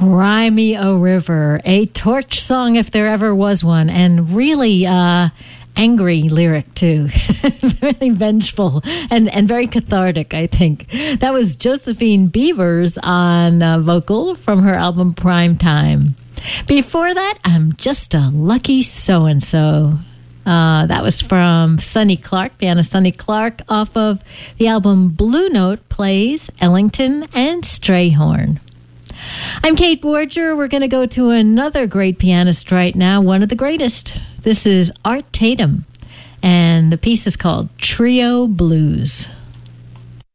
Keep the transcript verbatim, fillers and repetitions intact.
Cry Me a River, a torch song if there ever was one, and really uh, angry lyric too. Very vengeful and, and very cathartic, I think. That was Josephine Beavers on uh, vocal from her album Prime Time. Before that, I'm Just a Lucky So-and-So. Uh, that was from Sonny Clark, pianist Sonny Clark, off of the album Blue Note Plays Ellington and Strayhorn. I'm Kate Borger. We're going to go to another great pianist right now, one of the greatest. This is Art Tatum, and the piece is called Trio Blues.